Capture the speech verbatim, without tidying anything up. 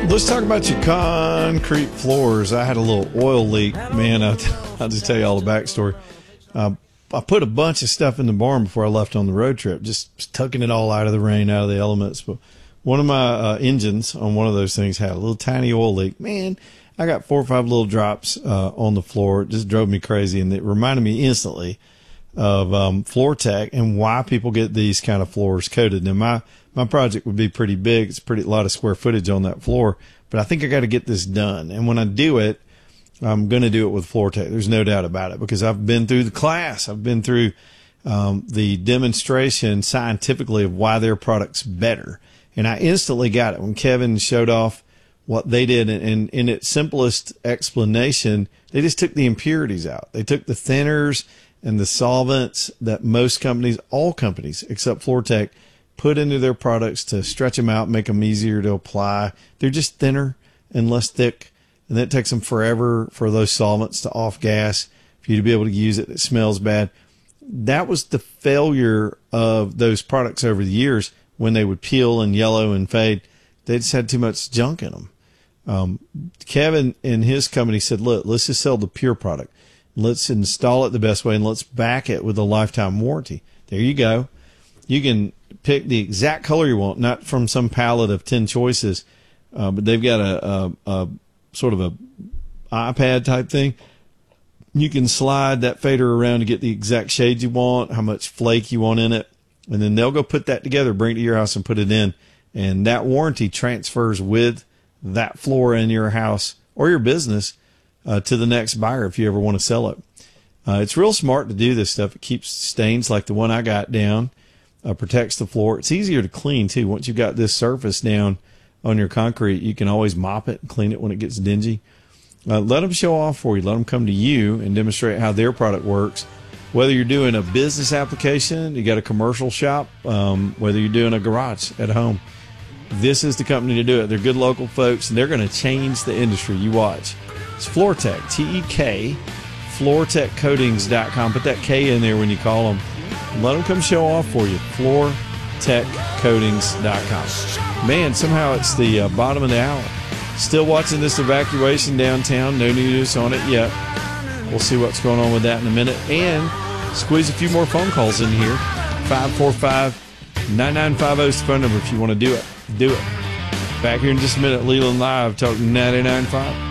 Let's talk about your concrete floors. I had a little oil leak. Man, I'll, I'll just tell you all the backstory. Uh, I put a bunch of stuff in the barn before I left on the road trip, just tucking it all out of the rain, out of the elements. But one of my uh, engines on one of those things had a little tiny oil leak. Man, I got four or five little drops uh, on the floor. It just drove me crazy, and it reminded me instantly of um, Floor Tech and why people get these kind of floors coated. Now, my my project would be pretty big. It's pretty a lot of square footage on that floor, but I think I got to get this done. And when I do it, I'm going to do it with Floor Tech. There's no doubt about it, because I've been through the class. I've been through um, the demonstration scientifically of why their product's better. And I instantly got it when Kevin showed off what they did. And, and in its simplest explanation, they just took the impurities out. They took the thinners and the solvents that most companies, all companies except Floor Tech, put into their products to stretch them out, make them easier to apply. They're just thinner and less thick. And that takes them forever for those solvents to off gas, for you to be able to use it. It smells bad. That was the failure of those products over the years. When they would peel and yellow and fade, they just had too much junk in them. Um, Kevin and his company said, look, let's just sell the pure product. Let's install it the best way, and let's back it with a lifetime warranty. There you go. You can pick the exact color you want, not from some palette of ten choices, uh, but they've got a, a, a sort of a iPad type thing. You can slide that fader around to get the exact shade you want, how much flake you want in it, and then they'll go put that together, bring it to your house, and put it in. And that warranty transfers with that floor in your house or your business uh, to the next buyer if you ever want to sell it. Uh, it's real smart to do this stuff. It keeps stains like the one I got down, uh, protects the floor. It's easier to clean, too. Once you've got this surface down on your concrete, you can always mop it and clean it when it gets dingy. Uh, let them show off for you. Let them come to you and demonstrate how their product works. Whether you're doing a business application, you got a commercial shop, um, whether you're doing a garage at home, this is the company to do it. They're good local folks, and they're going to change the industry. You watch. It's Floor Tech, T E K, floor tech coatings dot com. Put that K in there when you call them. Let them come show off for you. floor tech coatings dot com. Man, somehow it's the uh, bottom of the hour. Still watching this evacuation downtown. No news on it yet. We'll see what's going on with that in a minute. And squeeze a few more phone calls in here. five four five, nine nine five zero is the phone number if you want to do it. Do it. Back here in just a minute. Leland Live, talking ninety-nine point five.